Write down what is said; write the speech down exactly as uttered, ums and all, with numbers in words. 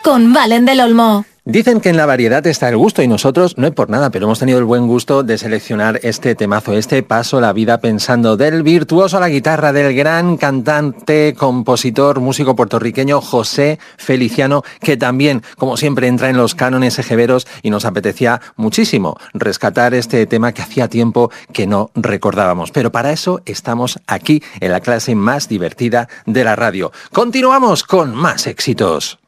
con Valen del Olmo. Dicen que en la variedad está el gusto y nosotros, no es por nada, pero hemos tenido el buen gusto de seleccionar este temazo, este Paso la vida pensando, del virtuoso a la guitarra, del gran cantante, compositor, músico puertorriqueño José Feliciano, que también, como siempre, entra en los cánones ejeveros y nos apetecía muchísimo rescatar este tema que hacía tiempo que no recordábamos. Pero para eso estamos aquí, en la clase más divertida de la radio. Continuamos con más éxitos.